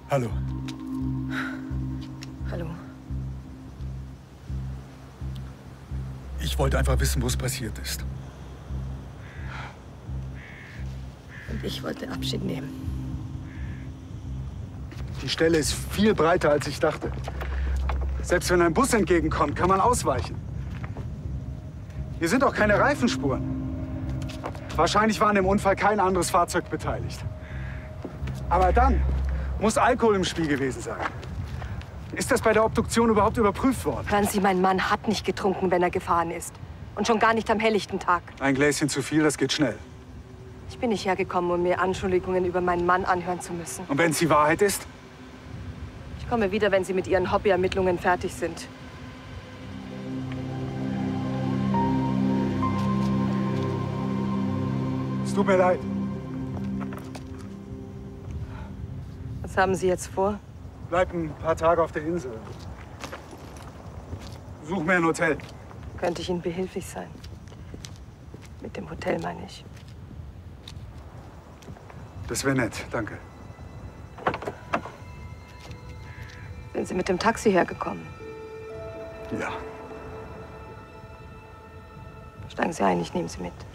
Hallo. Hallo. Ich wollte einfach wissen, wo es passiert ist. Und ich wollte Abschied nehmen. Die Stelle ist viel breiter, als ich dachte. Selbst wenn ein Bus entgegenkommt, kann man ausweichen. Hier sind auch keine Reifenspuren. Wahrscheinlich war an dem Unfall kein anderes Fahrzeug beteiligt. Aber dann muss Alkohol im Spiel gewesen sein. Ist das bei der Obduktion überhaupt überprüft worden? Hören Sie, mein Mann hat nicht getrunken, wenn er gefahren ist. Und schon gar nicht am helllichten Tag. Ein Gläschen zu viel, das geht schnell. Ich bin nicht hergekommen, um mir Anschuldigungen über meinen Mann anhören zu müssen. Und wenn es die Wahrheit ist? Ich komme wieder, wenn Sie mit Ihren Hobbyermittlungen fertig sind. Es tut mir leid. Was haben Sie jetzt vor? Bleib ein paar Tage auf der Insel. Such mir ein Hotel. Könnte ich Ihnen behilflich sein? Mit dem Hotel meine ich. Das wäre nett, danke. Sind Sie mit dem Taxi hergekommen? Ja. Steigen Sie ein, ich nehme Sie mit.